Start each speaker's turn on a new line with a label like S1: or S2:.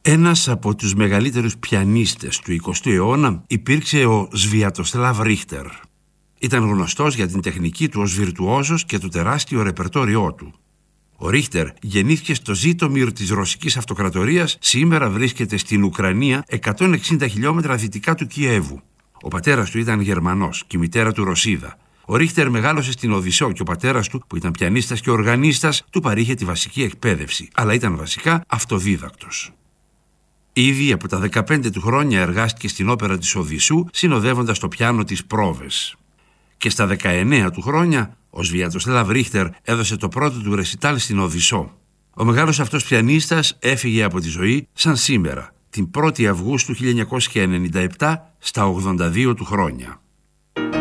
S1: Ένας από τους μεγαλύτερους πιανίστες του 20ου αιώνα υπήρξε ο Σβιατοσλάβ Ρίχτερ. Ήταν γνωστός για την τεχνική του ως βιρτουόζος και το τεράστιο ρεπερτόριό του. Ο Ρίχτερ γεννήθηκε στο Ζίτομιρ της Ρωσικής Αυτοκρατορίας, σήμερα βρίσκεται στην Ουκρανία 160 χιλιόμετρα δυτικά του Κιέβου. Ο πατέρας του ήταν Γερμανός και η μητέρα του Ρωσίδα. Ο Ρίχτερ μεγάλωσε στην Οδυσσό και ο πατέρας του, που ήταν πιανίστας και οργανίστας, του παρήχε τη βασική εκπαίδευση, αλλά ήταν βασικά αυτοδίδακτος. Ήδη από τα 15 του χρόνια εργάστηκε στην όπερα της Οδυσσού, συνοδεύοντας το πιάνο της πρόβες. Και στα 19 του χρόνια, ο Σβιατοσλάβ Ρίχτερ έδωσε το πρώτο του ρεσιτάλ στην Οδυσσό. Ο μεγάλος αυτός πιανίστας έφυγε από τη ζωή σαν σήμερα, την 1η Αυγούστου 1997, στα 82 του χρόνια.